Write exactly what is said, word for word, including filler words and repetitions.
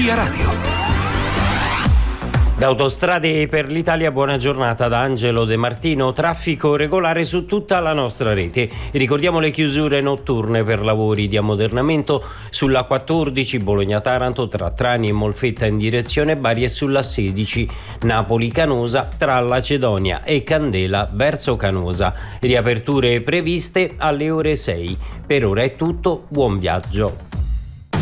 Via Radio. Da Autostrade per l'Italia, buona giornata da Angelo De Martino. Traffico regolare su tutta la nostra rete. Ricordiamo le chiusure notturne per lavori di ammodernamento sulla quattordici Bologna-Taranto tra Trani e Molfetta in direzione Bari e sulla sedici Napoli-Canosa tra Lacedonia e Candela verso Canosa. Riaperture previste alle ore sei. Per ora è tutto, buon viaggio.